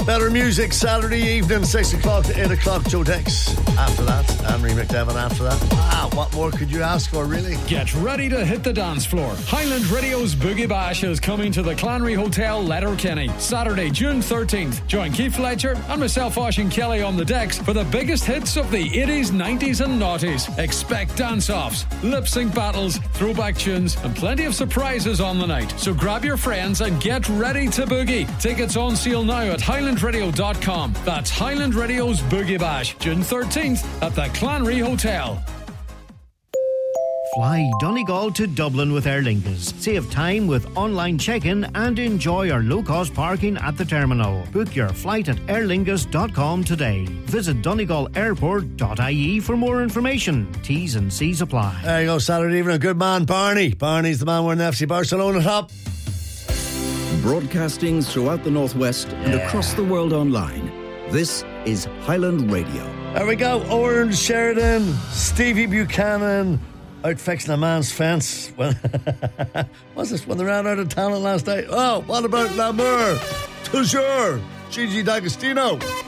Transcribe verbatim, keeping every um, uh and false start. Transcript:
Better music Saturday evening, six o'clock to eight o'clock. Joe Dex after that, Henry McDevitt after that. Ah, what more could you ask for, really? Get ready to hit the dance floor. Highland Radio's Boogie Bash is coming to the Clanry Hotel, Letterkenny, Saturday, June thirteenth. Join Keith Fletcher and myself, Oisín Kelly, on the decks for the biggest hits of the eighties, nineties and noughties. Expect dance-offs, lip-sync battles, throwback tunes and plenty of surprises on the night. So grab your friends and get ready to boogie. Tickets on sale now at highland radio dot com. That's Highland Radio's Boogie Bash, June thirteenth at the Clanry Hotel. Fly Donegal to Dublin with Aer Lingus. Save time with online check-in and enjoy our low-cost parking at the terminal. Book your flight at aer lingus dot com today. Visit donegal airport dot I E for more information. T's and C's apply. There you go, Saturday evening. Good man, Barney. Barney's the man wearing the F C Barcelona top. Broadcasting throughout the Northwest and Yeah. across the world online. This is Highland Radio. There we go. Orange Sheridan, Stevie Buchanan, out fixing a man's fence. Well, what's this? When they ran out of talent last night. Oh, what about Lamour? Toujours, Gigi D'Agostino.